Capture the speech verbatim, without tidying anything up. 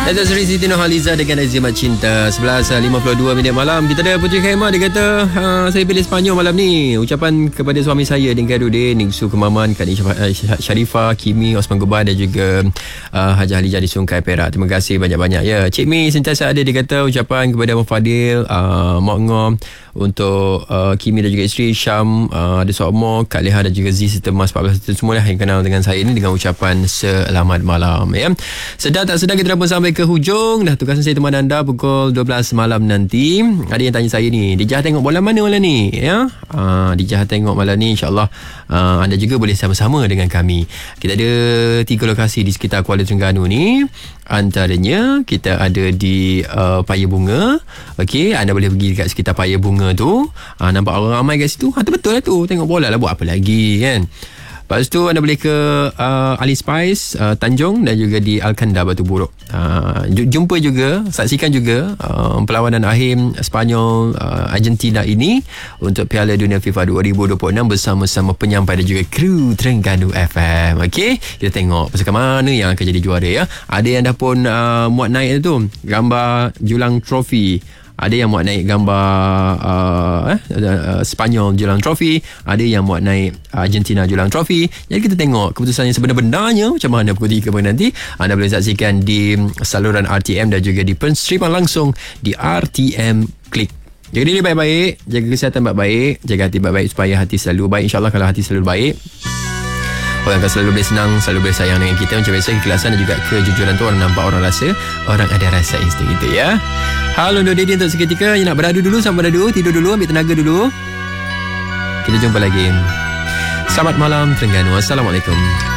Datuk Seri Siti Nurhaliza dengan Azimat Cinta. Sebelas lima puluh dua minit malam. Kita ada Puteri Khaimah. Dia kata ha, saya pilih Sepanyol malam ni. Ucapan kepada suami saya Din Khairuddin, Ningsu Kemaman, Kak Sharifah, Kimi Osman Goban dan juga uh, Haji Halijah di Sungai Perak. Terima kasih banyak-banyak ya. Cik Mi sentiasa ada. Dia kata ucapan kepada Abang Fadil, uh, Mak Ngom, untuk uh, Kimi dan juga isteri Syam, uh, ada Sokmo, Kak Leha dan juga Z serta Mas empat belas semua lah yang kenal dengan saya ni dengan ucapan selamat malam ya. Sedar tak sedar kita dah pun sampai ke hujung dah. Tugasan saya teman anda pukul dua belas malam nanti. Ada yang tanya saya ni, Dijah tengok bola mana malam ni ya? Uh, Dijah tengok malam ni, insyaAllah uh, anda juga boleh sama-sama dengan kami. Kita ada tiga lokasi di sekitar Kuala Terengganu ni. Antaranya kita ada di uh, Paya Bunga. Okey, anda boleh pergi dekat sekitar Paya Bunga tu. uh, Nampak orang ramai kat situ. Ha, tu betul lah tu. Tengok bola lah, buat apa lagi kan. Lepas tu anda boleh ke uh, Ali Spice uh, Tanjung dan juga di Alkanda Batu Buruk. uh, Jumpa juga, saksikan juga uh, perlawanan akhir Sepanyol uh, Argentina ini untuk Piala Dunia FIFA dua ribu dua puluh enam bersama-sama penyampai dan juga kru Terengganu F M. Okey, kita tengok pasukan mana yang akan jadi juara ya. Ada yang dah pun uh, muat naik tu gambar julang trofi. Ada yang muat naik gambar uh, eh, uh, Sepanyol julang trofi. Ada yang muat naik Argentina julang trofi. Jadi kita tengok keputusan yang sebenar-benarnya macam mana pukul tiga nanti. Anda boleh saksikan di saluran R T M dan juga di penstripan langsung di R T M Klik. Jaga diri baik-baik, jaga kesihatan baik-baik, jaga hati baik-baik supaya hati selalu baik. InsyaAllah kalau hati selalu baik, orang akan selalu boleh senang, selalu boleh sayang dengan kita. Macam biasa, keikhlasan dan juga kejujuran tu orang nampak, orang rasa, orang ada rasa insting itu ya. Halo undur diri untuk seketika. Yang nak beradu dulu, sama beradu, tidur dulu, ambil tenaga dulu. Kita jumpa lagi. Selamat malam Terengganu. Assalamualaikum.